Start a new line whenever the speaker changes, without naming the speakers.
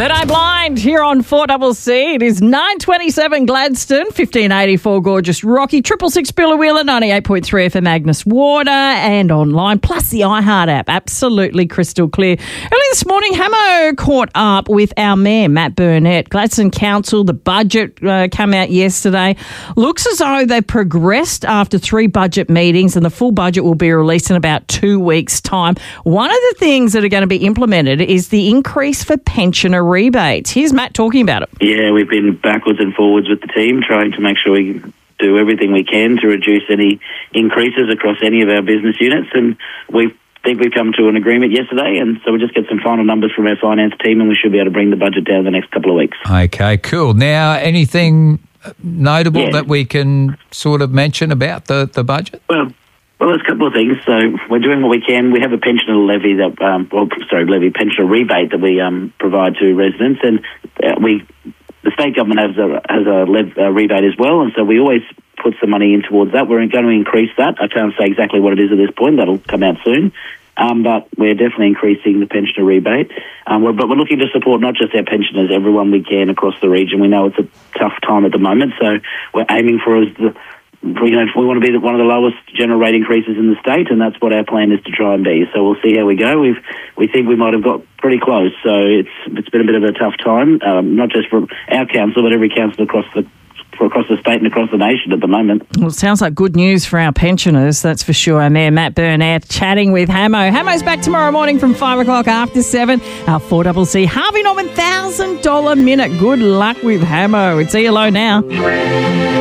Third Eye Blind here on 4CC. It is 9:27 Gladstone, 1584 Gorgeous Rocky, 666 Billawheeler, 98.3 FM Agnes Water, and online, plus the iHeart app. Absolutely crystal clear. Early this morning, Hamo caught up with our mayor, Matt Burnett. Gladstone Council, the budget came out yesterday. Looks as though they've progressed after 3 budget meetings, and the full budget will be released in about 2 weeks' time. One of the things that are going to be implemented is the increase for pensioner rebates. Here's Matt talking about it.
Yeah, we've been backwards and forwards with the team, trying to make sure we do everything we can to reduce any increases across any of our business units, and we think we've come to an agreement yesterday, and so we'll just get some final numbers from our finance team, and we should be able to bring the budget down in the next couple of weeks.
Okay, cool. Now, anything notable that we can sort of mention about the budget?
Well, there's a couple of things. So we're doing what we can. We have a pensioner levy that, pensioner rebate that we provide to residents, and the state government has a rebate as well, and so we always put some money in towards that. We're going to increase that. I can't say exactly what it is at this point. That'll come out soon. But we're definitely increasing the pensioner rebate. But we're looking to support not just our pensioners, everyone we can across the region. We know it's a tough time at the moment, so we're aiming for we want to be one of the lowest general rate increases in the state, and that's what our plan is to try and be. So we'll see how we go. We think we might have got pretty close. So it's been a bit of a tough time, not just for our council, but every council across the state and across the nation at the moment.
Well, it sounds like good news for our pensioners, that's for sure. And there, Matt Burnett chatting with Hamo. Hamo's back tomorrow morning from 5 o'clock after 7. Our 4CC Harvey Norman $1,000 minute. Good luck with Hamo. It's ELO now.